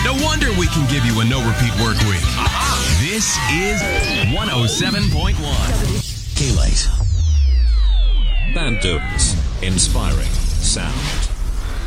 No wonder we can give you a no-repeat work week. This is 107.1. K-Light. Band Dudes. Inspiring sound.